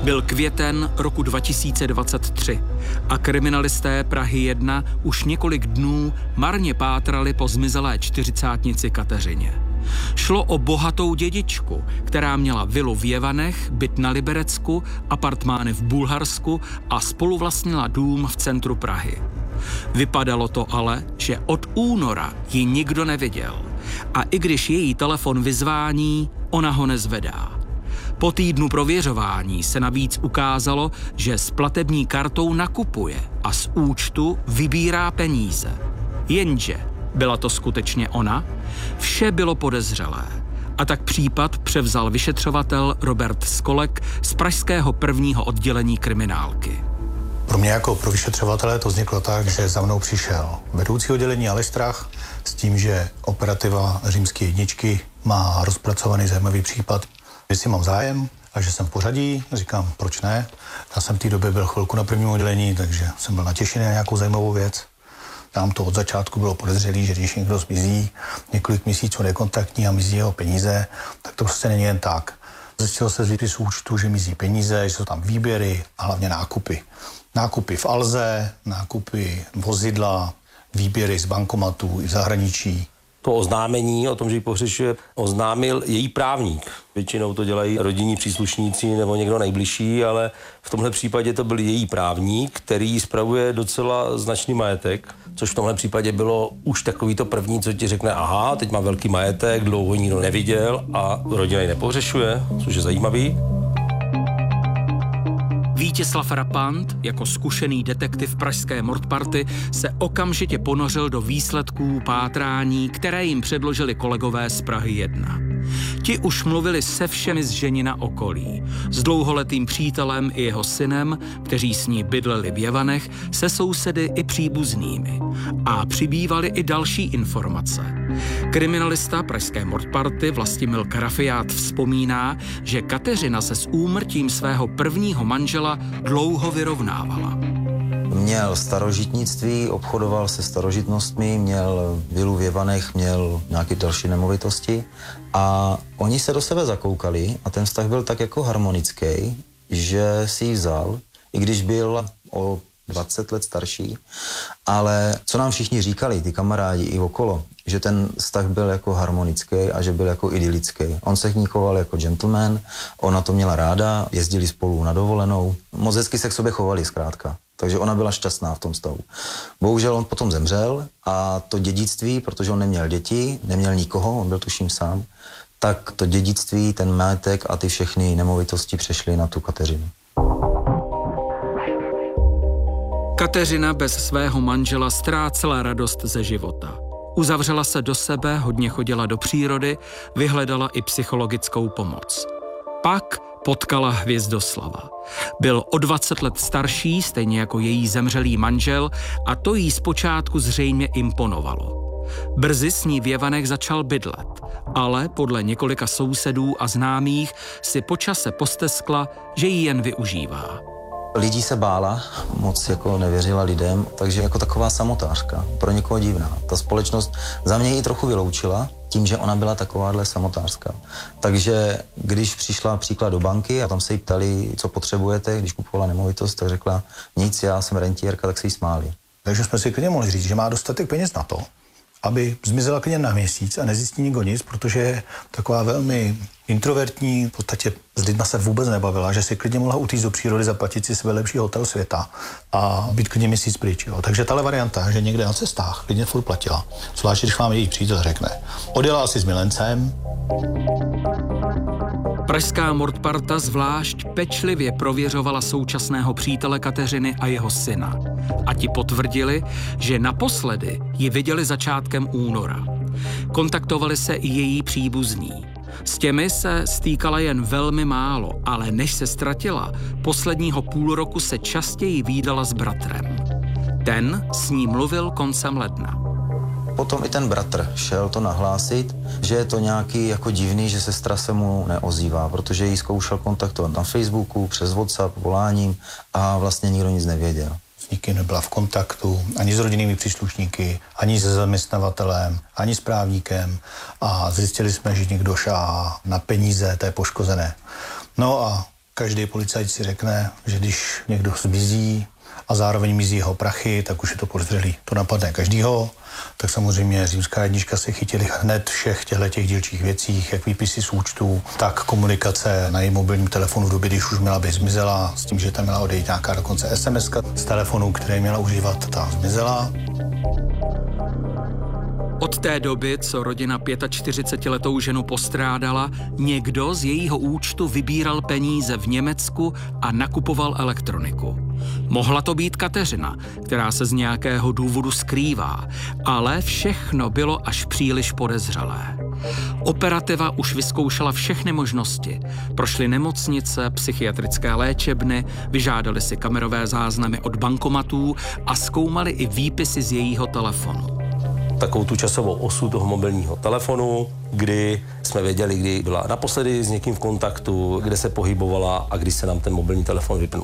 Byl květen roku 2023 a kriminalisté Prahy 1 už několik dnů marně pátrali po zmizelé čtyřicátnici Kateřině. Šlo o bohatou dědičku, která měla vilu v Jevanech, byt na Liberecku, apartmány v Bulharsku a spoluvlastnila dům v centru Prahy. Vypadalo to ale, že od února ji nikdo neviděl a i když její telefon vyzvání, ona ho nezvedá. Po týdnu prověřování se navíc ukázalo, že s platební kartou nakupuje a z účtu vybírá peníze. Jenže byla to skutečně ona? Vše bylo podezřelé. A tak případ převzal vyšetřovatel Robert Skolek z pražského 1. oddělení kriminálky. Pro mě jako pro vyšetřovatele to vzniklo tak, že za mnou přišel vedoucí oddělení Aleš Strach s tím, že operativa římské jedničky má rozpracovaný zajímavý případ. Jestli mám zájem a že jsem v pořadí, říkám, proč ne. Já jsem v té době byl chvilku na 1. oddělení, takže jsem byl natěšený na nějakou zajímavou věc. Tam to od začátku bylo podezřelý, že když někdo zmizí několik měsíců nekontaktní a mizí jeho peníze, tak to prostě není jen tak. Zjistilo se z výpisu účtu, že mizí peníze, že jsou tam výběry a hlavně nákupy. Nákupy v Alze, nákupy vozidla, výběry z bankomatů i v zahraničí. To oznámení o tom, že ji pohřešuje, oznámil její právník. Většinou to dělají rodinní příslušníci nebo někdo nejbližší, ale v tomhle případě to byl její právník, který spravuje docela značný majetek, což v tomhle případě bylo už takový to první, co ti řekne, aha, teď má velký majetek, dlouho nikdo neviděl a rodina ji nepohřešuje, což je zajímavý. Vítězslav Rapant, jako zkušený detektiv pražské mordparty, se okamžitě ponořil do výsledků pátrání, které jim předložili kolegové z Prahy 1. Ti už mluvili se všemi z ženina okolí, s dlouholetým přítelem i jeho synem, kteří s ní bydleli v Jevanech, se sousedy i příbuznými. A přibývaly i další informace. Kriminalista pražské mordparty Vlastimil Karafiát vzpomíná, že Kateřina se s úmrtím svého prvního manžela dlouho vyrovnávala. Měl starožitnictví, obchodoval se starožitnostmi, měl vilu v Jevanech, měl nějaké další nemovitosti a oni se do sebe zakoukali a ten vztah byl tak jako harmonický, že si ji vzal, i když byl o 20 let starší, ale co nám všichni říkali, ty kamarádi i okolo, že ten vztah byl jako harmonický a že byl jako idylický. On se k ní choval jako gentleman, ona to měla ráda, jezdili spolu na dovolenou, moc hezky se k sobě chovali zkrátka. Takže ona byla šťastná v tom stavu. Bohužel on potom zemřel a to dědictví, protože on neměl děti, neměl nikoho, on byl tuším sám, tak to dědictví, ten majetek a ty všechny nemovitosti přešly na tu Kateřinu. Kateřina bez svého manžela ztrácela radost ze života. Uzavřela se do sebe, hodně chodila do přírody, vyhledala i psychologickou pomoc. Pak potkala Hvězdoslava. Byl o 20 let starší, stejně jako její zemřelý manžel, a to jí zpočátku zřejmě imponovalo. Brzy s ní v Jevanech začal bydlet, ale podle několika sousedů a známých si po čase posteskla, že ji jen využívá. Lidí se bála, moc jako nevěřila lidem, takže jako taková samotářka, pro někoho divná. Ta společnost za mě ji trochu vyloučila tím, že ona byla takováhle samotářka. Takže když přišla příklad do banky a tam se jí ptali, co potřebujete, když kupovala nemovitost, tak řekla nic, já jsem rentierka, tak se jí smáli. Takže jsme si klidně mohli říct, že má dostatek peněz na to, aby zmizela klidně na měsíc a nezjistí nikdo nic, protože je taková velmi introvertní, v podstatě s lidma se vůbec nebavila, že si klidně mohla utíct do přírody, zaplatit si své lepší hotel světa a být klidně měsíc pryč. Jo. Takže tahle varianta, že někde na cestách klidně furt platila, zvlášť když vám její přítel řekne. Odjela asi s milencem. Pražská mordparta zvlášť pečlivě prověřovala současného přítele Kateřiny a jeho syna. A ti potvrdili, že naposledy ji viděli začátkem února. Kontaktovali se i její příbuzní. S těmi se stýkala jen velmi málo, ale než se ztratila, posledního půl roku se častěji vídala s bratrem. Ten s ní mluvil koncem ledna. Potom i ten bratr šel to nahlásit, že je to nějaký jako divný, že sestra se mu neozývá, protože jí zkoušel kontaktovat na Facebooku, přes WhatsApp, voláním a vlastně nikdo nic nevěděl. S nikým nebyla v kontaktu, ani s rodinnými příslušníky, ani se zaměstnavatelem, ani s právníkem a zjistili jsme, že někdo šáhá na peníze té poškozené. No a Každý policajt si řekne, že když někdo zmizí a zároveň mizí jeho prachy, tak už je to podezřelý. To napadne každýho. Tak samozřejmě římská jednička se chytili hned všech těchto dílčích věcí, jak výpisy z účtů, tak komunikace na jejím mobilním telefonu v době, když už měla být zmizela, s tím, že tam měla odejít nějaká dokonce SMS-ka z telefonu, který měla užívat, ta zmizela. Od té doby, co rodina 45letou ženu postrádala, někdo z jejího účtu vybíral peníze v Německu a nakupoval elektroniku. Mohla to být Kateřina, která se z nějakého důvodu skrývá, ale všechno bylo až příliš podezřelé. Operativa už vyzkoušela všechny možnosti. Prošly nemocnice, psychiatrické léčebny, vyžádali si kamerové záznamy od bankomatů a zkoumali i výpisy z jejího telefonu. Takovou tu časovou osu toho mobilního telefonu, kdy jsme věděli, kdy byla naposledy s někým v kontaktu, kde se pohybovala a kdy se nám ten mobilní telefon vypnul.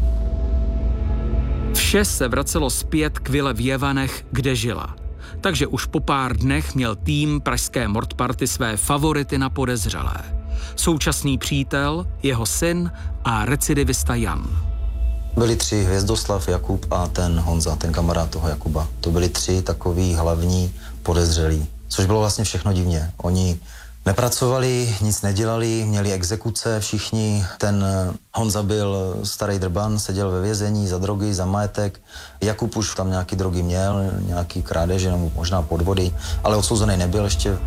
Vše se vracelo zpět k vile v Jevanech, kde žila. Takže už po pár dnech měl tým pražské mordparty své favority na podezřelé. Současný přítel, jeho syn a recidivista Jan. Byli 3, Hvězdoslav, Jakub a ten Honza, ten kamarád toho Jakuba. To byli 3 takový hlavní podezřelí, což bylo vlastně všechno divně. Oni nepracovali, nic nedělali, měli exekuce všichni. Ten Honza byl starý drban, seděl ve vězení za drogy, za majetek. Jakub už tam nějaký drogy měl, nějaký krádeže nebo možná podvody, ale odsouzený nebyl ještě.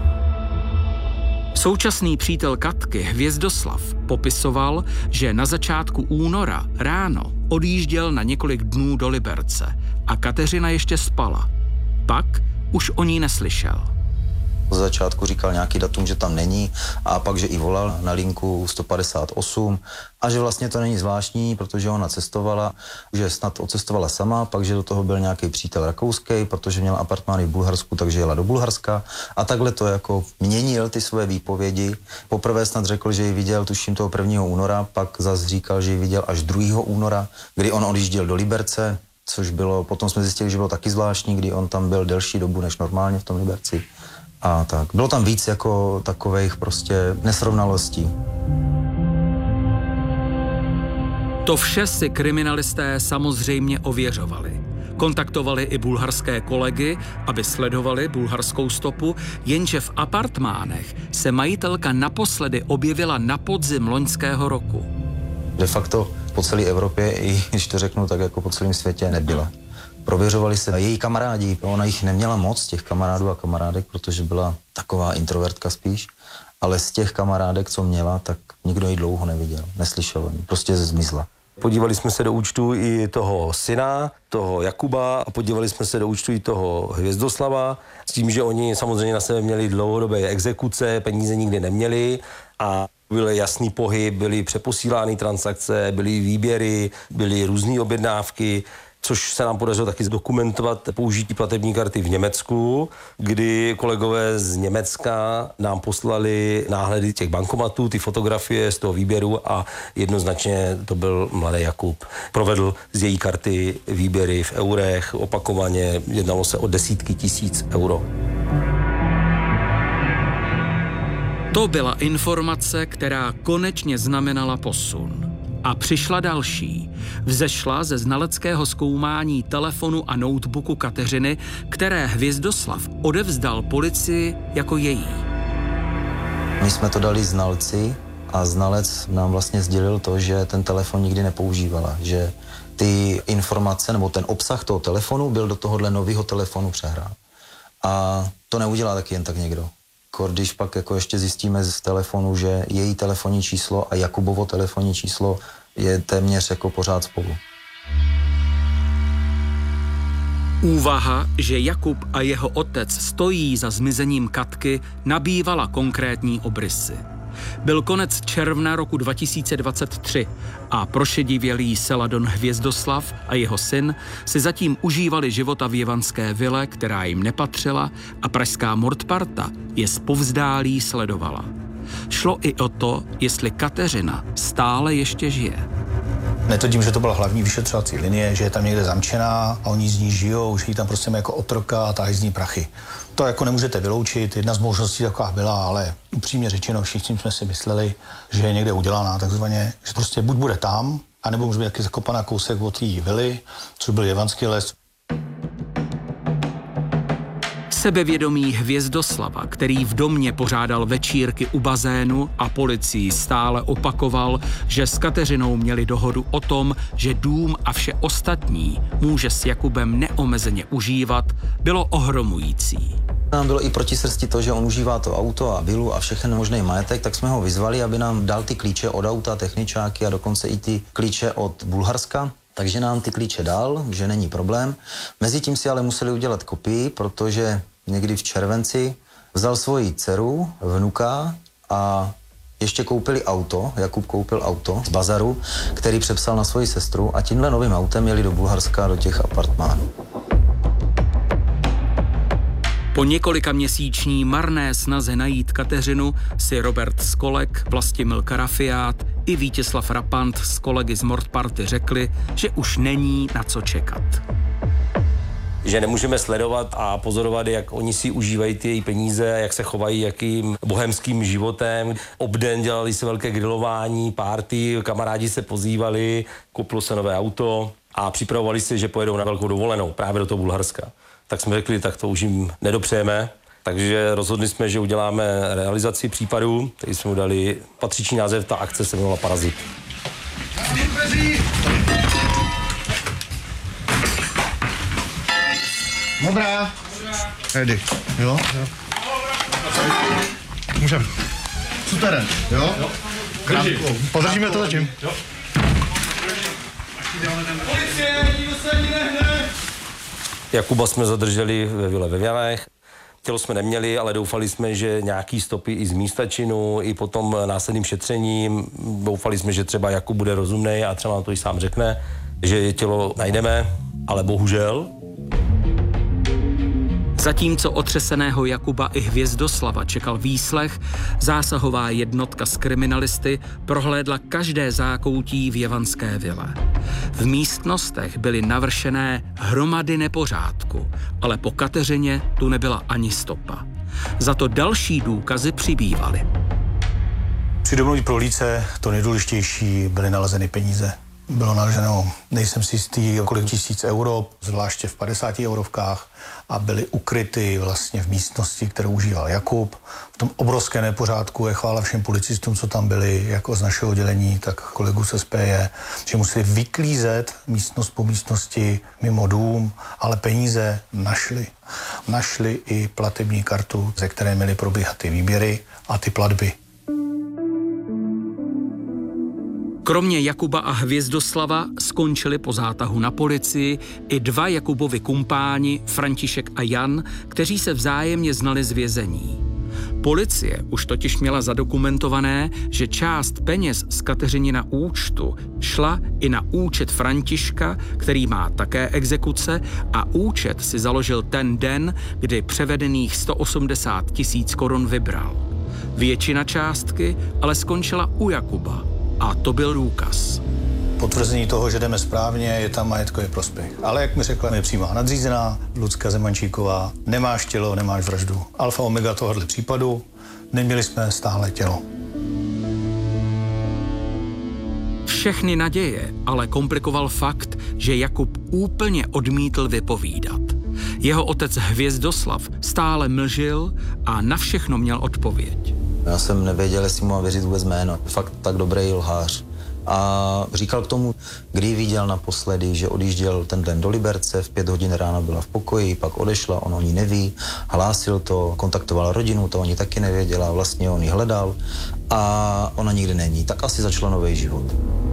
Současný přítel Katky, Hvězdoslav, popisoval, že na začátku února ráno odjížděl na několik dnů do Liberce a Kateřina ještě spala. Pak už o ní neslyšel. Z začátku říkal nějaký datum, že tam není a pak, že i volal na linku 158 a že vlastně to není zvláštní, protože ona cestovala, že snad odcestovala sama, pak, že do toho byl nějaký přítel rakouský, protože měla apartmány v Bulharsku, takže jela do Bulharska a takhle to jako měnil ty své výpovědi. Poprvé snad řekl, že ji viděl tuším toho 1. února, pak zase říkal, že ji viděl až 2. února, kdy on odjížděl do Liberce, což bylo, potom jsme zjistili, že bylo taky zvláštní, kdy on tam byl delší dobu než normálně v tom Liberci. A tak. Bylo tam víc jako takových prostě nesrovnalostí. To vše si kriminalisté samozřejmě ověřovali. Kontaktovali i bulharské kolegy, aby sledovali bulharskou stopu, jenže v apartmánech se majitelka naposledy objevila na podzim loňského roku. De facto po celé Evropě, i když to řeknu tak jako po celém světě, nebyla. Prověřovali se její kamarádi, ona jich neměla moc, těch kamarádů a kamarádek, protože byla taková introvertka spíš, ale z těch kamarádek, co měla, tak nikdo ji dlouho neviděl, neslyšel o ní, prostě zmizla. Podívali jsme se do účtu i toho syna, toho Jakuba a podívali jsme se do účtu i toho Hvězdoslava s tím, že oni samozřejmě na sebe měli dlouhodobé exekuce, peníze nikdy neměli a byl jasný pohyb, byly přeposílány transakce, byly výběry, byly různé objednávky, což se nám podařilo taky zdokumentovat použití platební karty v Německu, kdy kolegové z Německa nám poslali náhledy těch bankomatů, ty fotografie z toho výběru a jednoznačně to byl mladý Jakub. Provedl z její karty výběry v eurech, opakovaně jednalo se o desítky tisíc euro. To byla informace, která konečně znamenala posun. A přišla další. Vzešla ze znaleckého zkoumání telefonu a notebooku Kateřiny, které Hvězdoslav odevzdal policii jako její. My jsme to dali znalci a znalec nám vlastně sdělil to, že ten telefon nikdy nepoužívala, že ty informace nebo ten obsah toho telefonu byl do tohohle nového telefonu přehrán. A to neudělá taky jen tak někdo. Když pak jako ještě zjistíme z telefonu, že její telefonní číslo a Jakubovo telefonní číslo je téměř jako pořád spolu. Úvaha, že Jakub a jeho otec stojí za zmizením Katky, nabývala konkrétní obrysy. Byl konec června roku 2023 a prošedivělý Seladon Hvězdoslav a jeho syn si zatím užívali života v jevanské vile, která jim nepatřila, a pražská mordparta je zpovzdálí sledovala. Šlo i o to, jestli Kateřina stále ještě žije. Netvrdím, že to byla hlavní vyšetřovací linie, že je tam někde zamčená a oni z ní žijou, že ji tam prostě jako otroka a tahají z ní prachy. To jako nemůžete vyloučit, jedna z možností taková byla, ale upřímně řečeno, všichni jsme si mysleli, že je někde udělaná takzvaně, že prostě buď bude tam, anebo může být taky zakopaná kousek od té vily, což byl Jevanský les. Sebevědomý Hvězdoslava, který v domě pořádal večírky u bazénu a policii stále opakoval, že s Kateřinou měli dohodu o tom, že dům a vše ostatní může s Jakubem neomezeně užívat, bylo ohromující. Nám bylo i proti srsti to, že on užívá to auto a vilu a všechny možný majetek, tak jsme ho vyzvali, aby nám dal ty klíče od auta, techničáky a dokonce i ty klíče od Bulharska. Takže nám ty klíče dal, že není problém. Mezitím si ale museli udělat kopii, protože někdy v červenci vzal svoji dceru, vnuka a ještě koupili auto, Jakub koupil auto z bazaru, který přepsal na svoji sestru a tímhle novým autem jeli do Bulharska, do těch apartmánů. Po několika měsíční marné snaze najít Kateřinu si Robert Skolek, Vlastimil Karafiát i Vítězslav Rapant s kolegy z Mordparty řekli, že už není na co čekat. Že nemůžeme sledovat a pozorovat, jak oni si užívají ty její peníze, jak se chovají, jakým bohemským životem. Obden dělali se velké grilování, party, kamarádi se pozývali, koupilo se nové auto a připravovali se, že pojedou na velkou dovolenou právě do toho Bulharska. Tak jsme řekli, tak to už jim nedopřejeme. Takže rozhodli jsme, že uděláme realizaci případu, který jsme mu dali patřičný název, ta akce se jmenovala Parazit. Dobrá. Ready. Jo? Můžem. Super, jo? Krátko. Podržíme to zatím. Jakuba jsme zadrželi ve vile ve Vjanech. Tělo jsme neměli, ale doufali jsme, že nějaký stopy i z místa činu, i potom následným šetřením. Doufali jsme, že třeba Jakub bude rozumnej a třeba nám to i sám řekne, že tělo najdeme, ale bohužel. Zatímco otřeseného Jakuba i Hvězdoslava čekal výslech, zásahová jednotka z kriminalisty prohlédla každé zákoutí v jevanské vile. V místnostech byly navršené hromady nepořádku, ale po Kateřině tu nebyla ani stopa. Za to další důkazy přibývaly. Při domovní prohlídce to nejdůležitější byly nalezeny peníze. Bylo naleženo, nejsem si jistý, kolik 1000 euro, zvláště v 50 eurovkách a byly ukryty vlastně v místnosti, kterou užíval Jakub. V tom obrovské nepořádku je chvála všem policistům, co tam byli, jako z našeho oddělení, tak kolegů z SPJ, že museli vyklízet místnost po místnosti mimo dům, ale peníze našli. Našli i platební kartu, ze které měly probíhat ty výběry a ty platby. Kromě Jakuba a Hvězdoslava skončili po zátahu na policii i dva Jakubovi kumpáni, František a Jan, kteří se vzájemně znali z vězení. Policie už totiž měla zadokumentované, že část peněz z Kateřinina účtu šla i na účet Františka, který má také exekuce, a účet si založil ten den, kdy převedených 180 000 korun vybral. Většina částky ale skončila u Jakuba. A to byl důkaz. Potvrzení toho, že jdeme správně, je tam majetkový prospěch. Ale jak mi řekla nepřímá nadřízená, Lucka Zemančíková, nemáš tělo, nemáš vraždu. Alfa omega tohohle případu, neměli jsme stále tělo. Všechny naděje ale komplikoval fakt, že Jakub úplně odmítl vypovídat. Jeho otec Hvězdoslav stále mlžil a na všechno měl odpověď. Já jsem nevěděl, jestli mu mám věřit vůbec jméno. Fakt tak dobrý lhář. A říkal k tomu, kdy viděl naposledy, že odjížděl ten den do Liberce, v 5 hodin rána byla v pokoji, pak odešla, on o ní neví, hlásil to, kontaktoval rodinu, to oni taky nevěděla, vlastně on ji hledal a ona nikdy není. Tak asi začala nový život.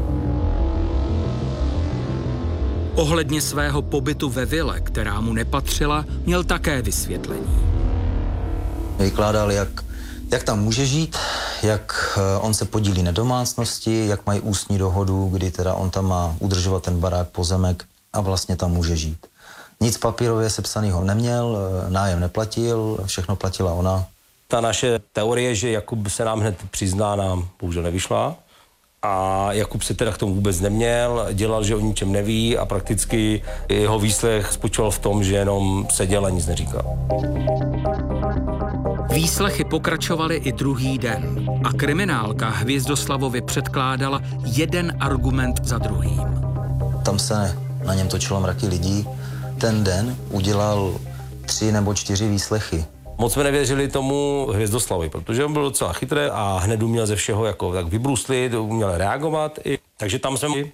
Ohledně svého pobytu ve vile, která mu nepatřila, měl také vysvětlení. Vykládal, jak tam může žít, jak on se podílí na domácnosti, jak mají ústní dohodu, kdy teda on tam má udržovat ten barák, pozemek a vlastně tam může žít. Nic papírově sepsanýho neměl, nájem neplatil, všechno platila ona. Ta naše teorie, že Jakub se nám hned přizná, nám bohužel nevyšla. A Jakub se teda k tomu vůbec neměl, dělal, že o ničem neví a prakticky jeho výslech spočíval v tom, že jenom seděl a nic neříkal. Výslechy pokračovaly i druhý den a kriminálka Hvězdoslavovi předkládala jeden argument za druhým. Tam se na něm točilo mraky lidí. Ten den udělal 3 nebo 4 výslechy. Moc jsme nevěřili tomu Hvězdoslavovi, protože on byl docela chytrý a hned uměl ze všeho jako tak vybruslit, uměl reagovat. Takže tam jsme